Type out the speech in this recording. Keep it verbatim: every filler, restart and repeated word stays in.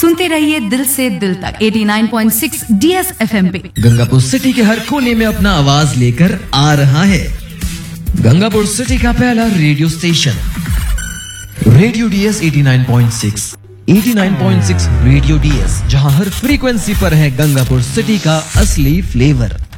सुनते रहिए दिल से दिल तक नवासी पॉइंट छह डीएस एफएम पे। गंगापुर सिटी के हर कोने में अपना आवाज लेकर आ रहा है गंगापुर सिटी का पहला रेडियो स्टेशन रेडियो डीएस नवासी पॉइंट छह नवासी पॉइंट छह रेडियो डीएस, जहां हर फ्रीक्वेंसी पर है गंगापुर सिटी का असली फ्लेवर।